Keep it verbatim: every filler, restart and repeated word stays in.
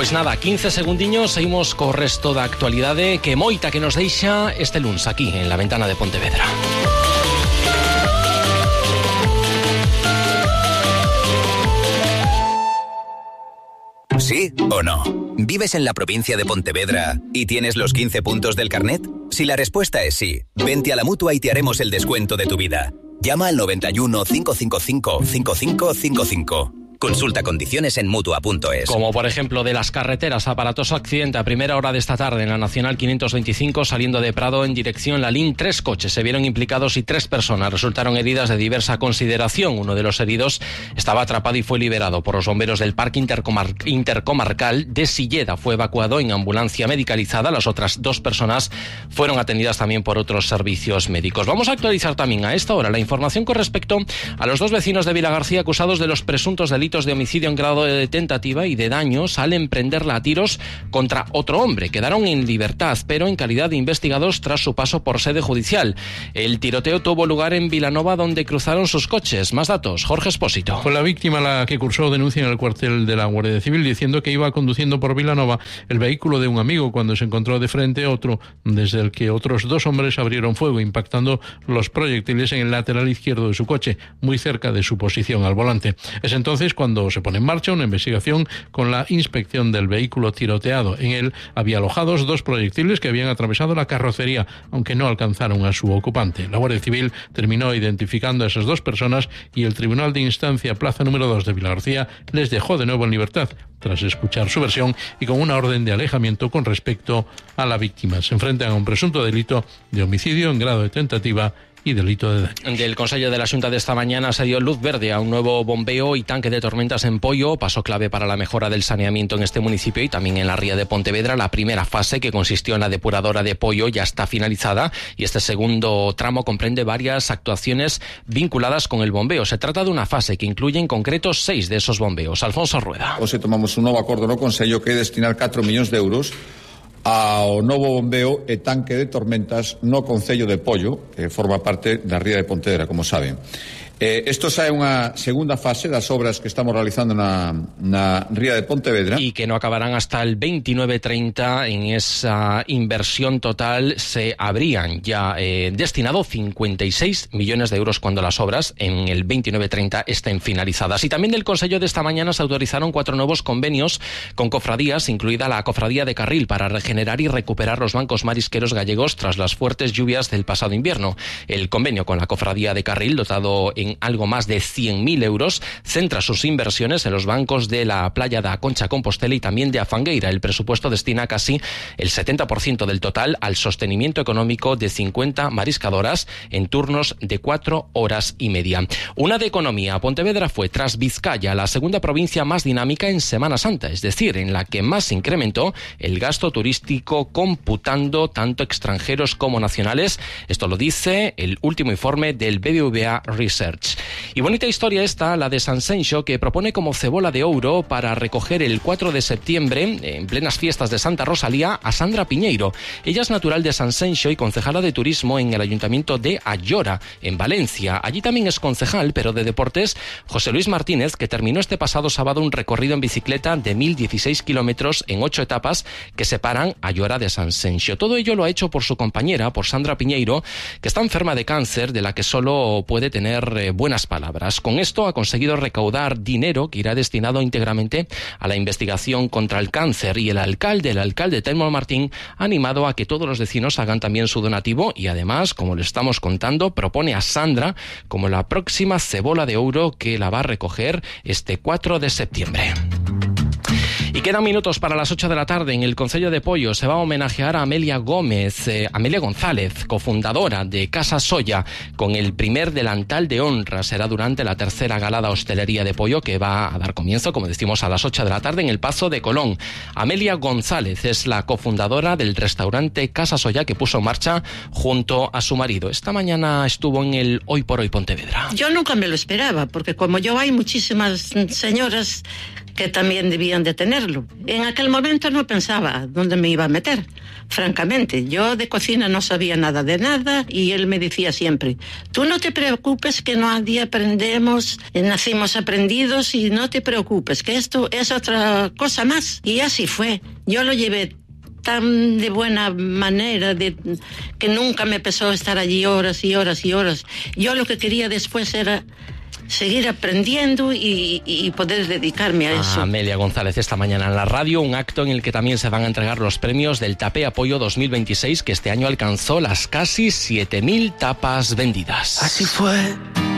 Pois nada, quince segundiños, seguimos co resto da actualidade que moita que nos deixa este luns aquí en La Ventana de Pontevedra. ¿Sí o no? ¿Vives en la provincia de Pontevedra y tienes los quince puntos del carnet? Si la respuesta es sí, vente a la Mutua y te haremos el descuento de tu vida. Llama al noventa y uno, cinco cinco cinco, cinco cinco cinco cinco. Consulta condiciones en Mutua punto es. Como por ejemplo de las carreteras, aparatoso accidente a primera hora de esta tarde en la Nacional quinientos veinticinco saliendo de Prado en dirección Lalín. Tres coches se vieron implicados y tres personas resultaron heridas de diversa consideración. Uno de los heridos estaba atrapado y fue liberado por los bomberos del Parque Intercomar- Intercomarcal de Silleda. Fue evacuado en ambulancia medicalizada. Las otras dos personas fueron atendidas también por otros servicios médicos. Vamos a actualizar también a esta hora la información con respecto a los dos vecinos de Vilagarcía acusados de los presuntos delitos de homicidio en grado de tentativa y de daños al emprenderla a tiros contra otro hombre. Quedaron en libertad, pero en calidad de investigados tras su paso por sede judicial. El tiroteo tuvo lugar en Vilanova, donde cruzaron sus coches. Más datos, Jorge Espósito. Fue la víctima la que cursó denuncia en el cuartel de la Guardia Civil diciendo que iba conduciendo por Vilanova el vehículo de un amigo cuando se encontró de frente otro, desde el que otros dos hombres abrieron fuego, impactando los proyectiles en el lateral izquierdo de su coche, muy cerca de su posición al volante. Es entonces cuando se pone en marcha una investigación con la inspección del vehículo tiroteado. En él había alojados dos proyectiles que habían atravesado la carrocería, aunque no alcanzaron a su ocupante. La Guardia Civil terminó identificando a esas dos personas y el Tribunal de Instancia Plaza número dos de Vilagarcía les dejó de nuevo en libertad, tras escuchar su versión y con una orden de alejamiento con respecto a la víctima. Se enfrentan a un presunto delito de homicidio en grado de tentativa y delito de daño. Del Consejo de la Xunta de esta mañana se dio luz verde a un nuevo bombeo y tanque de tormentas en Poio, paso clave para la mejora del saneamiento en este municipio y también en la ría de Pontevedra. La primera fase, que consistió en la depuradora de Poio, ya está finalizada y este segundo tramo comprende varias actuaciones vinculadas con el bombeo. Se trata de una fase que incluye en concreto seis de esos bombeos. Alfonso Rueda. Hoxe tomamos un novo acordo no Consello que é destinar catro millóns de euros ao novo bombeo e tanque de tormentas no Concello de Poio, que forma parte da ría de Pontevedra, como saben. Eh, esto xa é unha segunda fase das obras que estamos realizando na, na ría de Pontevedra. Y que no acabarán hasta el veintinueve treinta. En esa inversión total se habrían ya eh, destinado cincuenta y seis millones de euros cuando las obras en el veintinueve treinta estén finalizadas. Y también del Consejo de esta mañana se autorizaron cuatro nuevos convenios con cofradías, incluida la Cofradía de Carril, para regenerar y recuperar los bancos marisqueros gallegos tras las fuertes lluvias del pasado invierno. El convenio con la Cofradía de Carril, dotado en en algo más de cien mil euros, centra sus inversiones en los bancos de la playa de Concha Compostela y también de Afangueira. El presupuesto destina casi el setenta por ciento del total al sostenimiento económico de cincuenta mariscadoras en turnos de cuatro horas y media. Una de economía. Pontevedra fue, tras Vizcaya, la segunda provincia más dinámica en Semana Santa, es decir, en la que más incrementó el gasto turístico, computando tanto extranjeros como nacionales. Esto lo dice el último informe del B B V A Research. Y bonita historia esta, la de Sanxenxo, que propone como cebola de ouro para recoger el cuatro de septiembre, en plenas fiestas de Santa Rosalía, a Sandra Piñeiro. Ella es natural de Sanxenxo y concejala de turismo en el Ayuntamiento de Ayora, en Valencia. Allí también es concejal, pero de deportes, José Luis Martínez, que terminó este pasado sábado un recorrido en bicicleta de mil dieciséis kilómetros en ocho etapas que separan Ayora de Sanxenxo. Todo ello lo ha hecho por su compañera, por Sandra Piñeiro, que está enferma de cáncer, de la que solo puede tener eh, buenas palabras. Con esto ha conseguido recaudar dinero que irá destinado íntegramente a la investigación contra el cáncer, y el alcalde, el alcalde Telmo Martín, ha animado a que todos los vecinos hagan también su donativo y además, como le estamos contando, propone a Sandra como la próxima cebola de ouro que la va a recoger este cuatro de septiembre. Y quedan minutos para las ocho de la tarde. En el Concello de Poio se va a homenajear a Amelia Gómez, eh, Amelia González, cofundadora de Casa Soya, con el primer delantal de honra. Será durante la tercera gala de hostelería de Poio, que va a dar comienzo, como decimos, a las ocho de la tarde en el Pazo de Colón. Amelia González es la cofundadora del restaurante Casa Soya, que puso en marcha junto a su marido. Esta mañana estuvo en el Hoy por Hoy Pontevedra. Yo nunca me lo esperaba, porque como yo hay muchísimas señoras que también debían de tenerlo. En aquel momento no pensaba dónde me iba a meter, francamente. Yo de cocina no sabía nada de nada y él me decía siempre, tú no te preocupes que nadie aprendemos, nacimos aprendidos y no te preocupes, que esto es otra cosa más. Y así fue. Yo lo llevé tan de buena manera, de, que nunca me pesó estar allí horas y horas y horas. Yo lo que quería después era seguir aprendiendo y, y poder dedicarme a eso. Amelia González, esta mañana en la radio, un acto en el que también se van a entregar los premios del Tapé Apoyo dos mil veintiséis, que este año alcanzó las casi siete mil tapas vendidas. Así fue.